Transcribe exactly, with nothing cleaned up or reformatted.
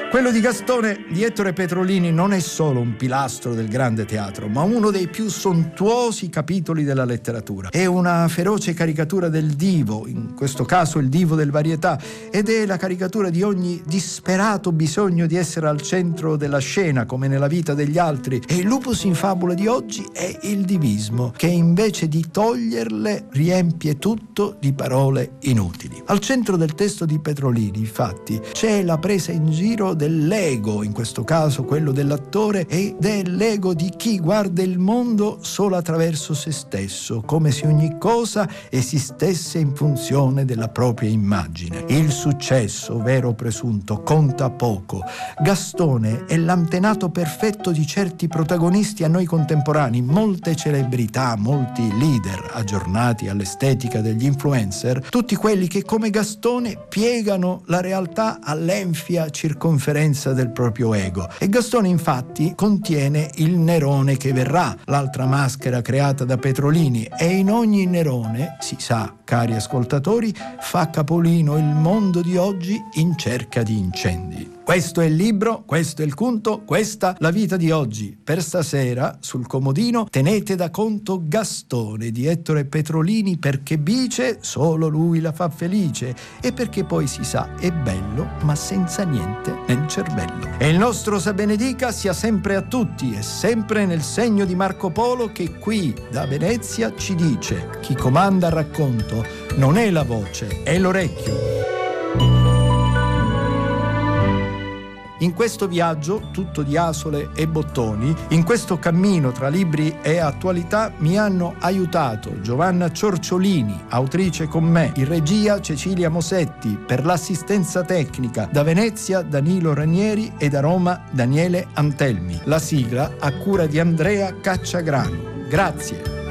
Quello di Gastone di Ettore Petrolini non è solo un pilastro del grande teatro, ma uno dei più sontuosi capitoli della letteratura. È una feroce caricatura del divo, in questo caso il divo del varietà, ed è la caricatura di ogni disperato bisogno di essere al centro della scena, come nella vita degli altri. E il lupus in fabula di oggi è il divismo, che invece di toglierle riempie tutto di parole inutili. Al centro del testo di Petrolini, infatti, c'è la presa in giro dell'ego, in questo caso quello dell'attore, e dell'ego di chi guarda il mondo solo attraverso se stesso, come se ogni cosa esistesse in funzione della propria immagine. Il successo, vero o presunto, conta poco. Gastone è l'antenato perfetto di certi protagonisti a noi contemporanei, molte celebrità, molti leader aggiornati all'estetica degli influencer, tutti quelli che come Gastone piegano la realtà all'enfia circonferenza del proprio ego. E Gastone infatti contiene il Nerone che verrà, l'altra maschera creata da Petrolini, e in ogni Nerone, si sa, cari ascoltatori, fa capolino il mondo di oggi in cerca di incendi. Questo è il libro, questo è il conto, questa la vita di oggi. Per stasera, sul comodino, tenete da conto Gastone di Ettore Petrolini, perché Bice solo lui la fa felice e perché poi si sa è bello ma senza niente nel cervello. E il nostro Sa benedica sia sempre a tutti e sempre nel segno di Marco Polo, che qui da Venezia ci dice: chi comanda il racconto non è la voce, è l'orecchio. In questo viaggio, tutto di asole e bottoni, in questo cammino tra libri e attualità, mi hanno aiutato Giovanna Ciorciolini, autrice con me, in regia Cecilia Mosetti, per l'assistenza tecnica da Venezia Danilo Ranieri e da Roma Daniele Antelmi. La sigla a cura di Andrea Cacciagrano. Grazie.